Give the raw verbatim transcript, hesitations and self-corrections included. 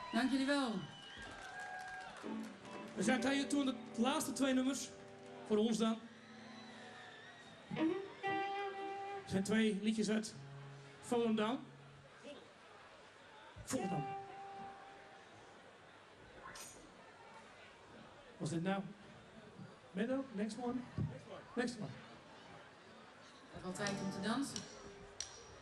Dank jullie wel. We zijn tegen toen de laatste twee nummers. Voor ons dan. Er zijn twee liedjes uit Volendam. Volendam. Was dit nou? Meadow? Next one? Next one. Het is wel tijd om te dansen.